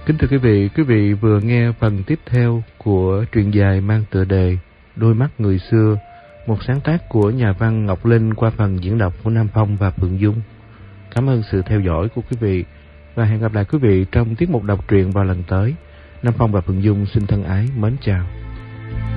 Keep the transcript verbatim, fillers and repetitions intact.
Kính thưa quý vị, quý vị vừa nghe phần tiếp theo của truyện dài mang tựa đề Đôi mắt người xưa, một sáng tác của nhà văn Ngọc Linh qua phần diễn đọc của Nam Phong và Phượng Dung. Cảm ơn sự theo dõi của quý vị và hẹn gặp lại quý vị trong tiết mục đọc truyện vào lần tới. Nam Phong và Phượng Dung xin thân ái mến chào.